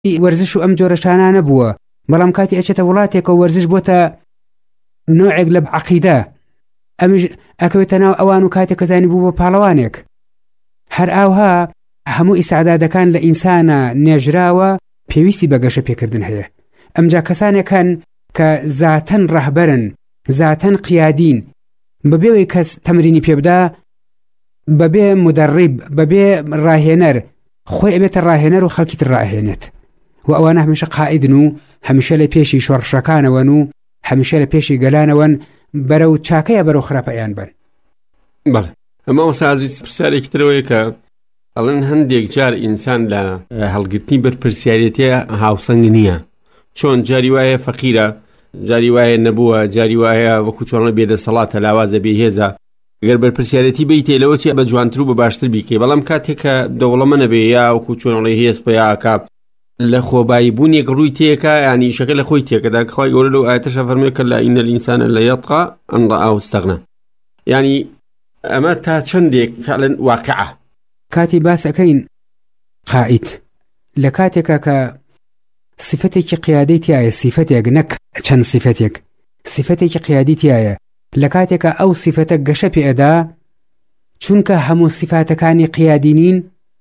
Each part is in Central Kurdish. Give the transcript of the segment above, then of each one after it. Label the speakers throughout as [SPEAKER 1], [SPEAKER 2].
[SPEAKER 1] وەرزش و ئەم جۆرە شانانە بووە، بەڵام کاتی ئەچێتە وڵاتێکە وەرزش بۆتە نوعێک لە عەقیدە، ئەمیش ئەکەوێتە ناو ئەوان و کاتێک کەزانی بوو بە پاڵەوانێک. هەر ئاوها هەموو ئیسعادادەکان لە ئینسانە نێژراوە پێویستی بە گەشە پێکردن هەیە. ئەمجا کەسانێکن کە زاتەن ڕەهبەرن، زاتەن قیادین، بەبێەوەی کەس تەمرینی پێبدا، بەبێ مدەڕیب، بەبێ ڕاهێنەر، خۆی ئەبێتە ڕاهێنەر و خەڵکیت ڕاهێنێت. و ئەوانە هەمیشە قائیدن و هەمیشە لە پێشی شۆڕشەکانەوەن و هەمیشە لە پێشی گەلانەوەن، بەرەو چاکەیە بەرەو خراپەیان بن.
[SPEAKER 2] بەڵێ ئەمە وەسازی پرسیارێکی ترەوەیە کە ئەڵێن هەندێک جار ئینسان لە هەڵگرتنی بەرپرسیارەتەیە هاوسەنگ نییە، چۆن جاری وایە فەقیرە، جاری وایە نەبووە، جاری وایە وەکو چۆنە بێدەسەڵاتە لاوازە بێهێزە. ئەگەر بەرپرسیارەتی بیتێ لەوە چی بە جوانتر و بە باشتر بیکەی، بەڵام کاتێکە دەوڵەمە نەبێ یا وەکو چۆنڵی هێز پێیاکە لە خۆبایی بوونێک ڕووی تێکە، ینی شەکە لە خۆی تێکەدا کە خۆی گەورە لەو ئاەتەشە فەرمووی کە لا ئین الئینسان لەیەطغى ئەن رآه استغنى. ینی ئەمە تا چەندێک فعلا واقعە. کاتی باس ئەەکەین قائید لە کاتێکە کە صفەتێکی قیادەی تایە، صفەتێک نەک چەند صفەتێک، صفەتێکی قیادی تایە، لە کاتێکە ئەو صفەتە گەشە پێدا، چونکە هەموو صفاتەکانی قیادینین،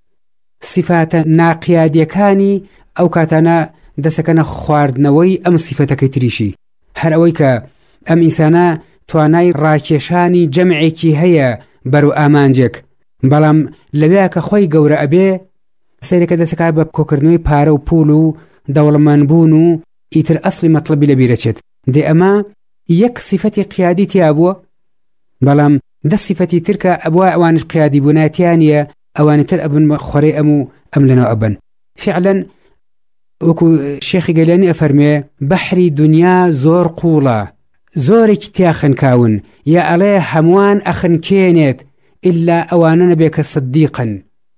[SPEAKER 2] صفاتە ناقیادیەکانی ئەو کاتانە دەسەکەنە خواردنەوەی ئەم صفەتەکەی تریشی. هەر ئەوەی کە ئەم ئینسانە توانای ڕاکێشانی جەمعێکی هەیە بەرەو ئامانجێک، بەڵام لەوەیە کە خۆی گەورە ئەبێ سەیرەکە دەسەکات بە کۆکردنەوەی پارە و پول و دەوڵەمەندبوون و ئیتر ئەسڵی مەطلبی لەبیرەچێت. دێ ئەمە یەک صفەتی قیادی تیا بووە، بەڵام دە صفەتی ترکە ئەبووە ئەوانش قیادی بووناتیانە، ئەوانی تر ئەبن خۆرەی ئەم لەنەوە ئەبن. فعلا وەکو شێخی گەیلانی ئەفەرمێ بەحری دنیا زۆر قوڵە، زۆرێکی تیا خنکاون، یا ئەڵێ هەمووان ئەخنکێنێت ئللا ئەوانە نەبێ کە صدیقن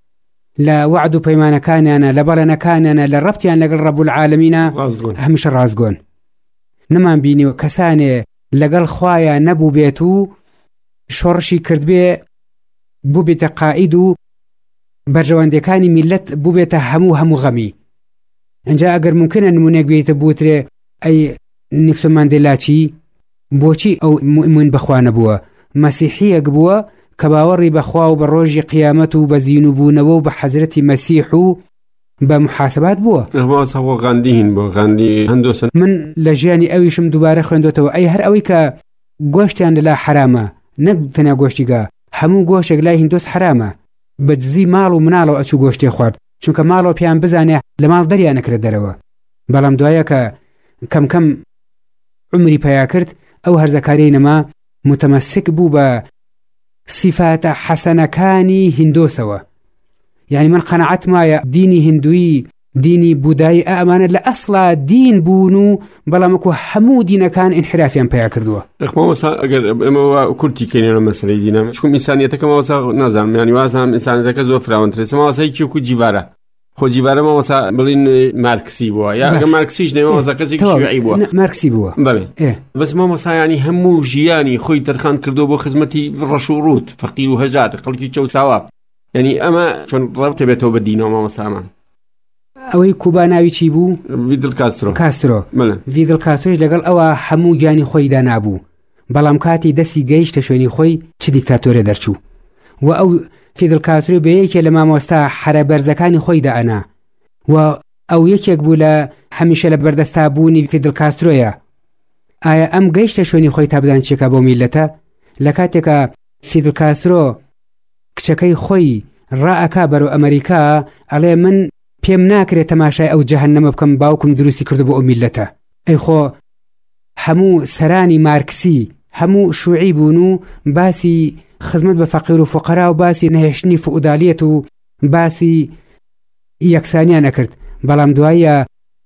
[SPEAKER 2] لە وعد و پەیمانەکانیانە، لە بەڵێنەکانیانە، لە ڕەبتیان لەگەڵ ڕەب العالەمینە هەمیشە ڕازگۆن. نەمان بینیوە کەسانێ لەگەڵ خوایە نەبوو بێت و شۆڕشی کردبێ بوو بێتە قائید و بەرژەوەندەکانی میلەت بوو بێتە هەموو غەمی. ئەنجا ئەگەر ممکنە نمونێک بێتە بوترێ ئەی نیکسۆن ماندێلاچی بۆچی ئەو مؤمن بەخوا نەبووە؟ مەسیحیەک بووە کە باوەڕی بەخوا و بە ڕۆژی قیامەت و بە زیینوبوونەوە و بە حەزرەتی مەسیح و بە محاسبات بووە. من لە ژیانی ئەویشم دووبارە خوێندوتەوە ئەی هەر ئەوەی کە گۆشتیان لەلا حرامە، نەک تەنیا گۆشتیگا، هەموو گۆشتێک لای هیندۆس حرامە، بەجزی ماڵ و مناڵەوە ئەچوو گۆشتێ خوارد، چونکە ماڵەوە پێیان بزانێ لە ماڵ دەریان نەکرێت دەرەوە. بەڵام دوایە کە کەم عمری پیا کرد، ئەو هەرزەکاری نەما متەمەسک بوو بە صفاتە حەسەنەکانی هیندۆسەوە. یعنی من قەنەعەت مایە دینی هندووی، دینی بودایی ئەمانە لە ئەسڵا دین بوون و بەڵامەکو هەموو دینەکان ئینحرافیان پیا کردووە. ئەگەر ئەمەوە کورتی کەینە مەسەلەی دینە، چونکە ئینسانیەتەکە ماوەسا نازانم، ینی وازانم ئینسانیەتەکە زۆر فراوانترێت. ماوەسای کیوکو جیڤارە، خۆ جیڤارە ماوەسا بڵین مارکسی بووە، یا ئەگەر مارکسیش نەوە ماوەسا کەسێکی شیوعی بووە.
[SPEAKER 1] مارکسی بووە،
[SPEAKER 2] بەڵێ. بەس ماوەسا ینی هەموو ژیانی خۆی تەرخان کردو بۆ خزمەتی ڕەش و ڕوت، فەقیر و هەژار، خەڵکی چەو ساوا. ینی ئەمە چۆن ڕەبتە بێتەوە بە دینەوە مامۆستامان.
[SPEAKER 1] ئەوەی کوبا ناوی چی بوو؟
[SPEAKER 2] ڤیدل کاسترۆ.
[SPEAKER 1] ڤیدل کاسترۆش لەگەڵ ئەوە هەموو گیانی خۆیدا نابوو، بەڵام کاتی دەستی گەیشتە شوێنی خۆی چ دیکتاتۆرە دەرچوو. و ئەو ڤیدل کاسترۆ بە یەکێ لە مامۆستا حرە بەرزەکانی خۆیدا ئەنا، و ئەو یەکێک بوو لە هەمیشە لە بەردەستا بوونی ڤیدل کاسترۆیە. ئایا ئەم گەیشتە شوێنی خۆی تا بدان چێکە بۆ میلەتە؟ لە کاتێکە ڤیدل کاسترۆ کچەکەی خۆی ڕائەکا بەرەو ئەمریکا، ئەڵێ من پێم ناکرێت تەماشای ئەو جەهەنەمە بکەم، باوکم دروستی کردو بۆ ئەو میلەتە. ئەی خۆ هەموو سەرانی مارکسی هەموو شوعی بوون و باسی خزمەت بە فەقیر و فوقەرا و باسی نەهێشتنی فئودالیەت و باسی یەکسانیان نەکرد، بەڵام دوایە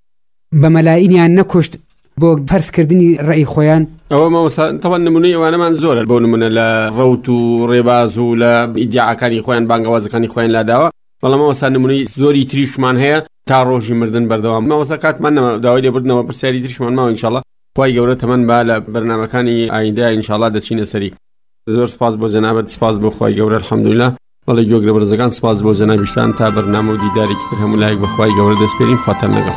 [SPEAKER 1] بە مەلائینیان نەکوشت بۆ فەرزکردنی ڕێی خۆیان.
[SPEAKER 2] ئەوە مەوەسا تەوان نمونەی ئەوانەمان زۆرە، بۆ نمونە لە ڕەوت و ڕێباز و لە ئیدعاکانی خۆیان بانگەوازەکانی خۆیان لاداوە، بەڵام مەوەسا نمونەی زۆری تریشمان هەیە تا ڕۆژی مردن بەردەوام. مەوەسا کاتمان نەما داوای لێبوردنەوە پرسیاری تریشمان ماوە ئینشاڵڵا خوای گەورە تەمەن با لە بەرنامەکانی ئایندە ئینشاڵڵا دەچینە سەری. زۆر سپاس بۆ جەنابەت، سپاس بۆ خوای گەورە، الحەمدوللا. بەڵێ گوێگرە بەرزەکان سپاس بۆ جەنابیشتان تا بەرنامە و دیدارێکی تر هەموو لایەک بەخوای گەورە دەست پێرین خواتان لەگەڵ.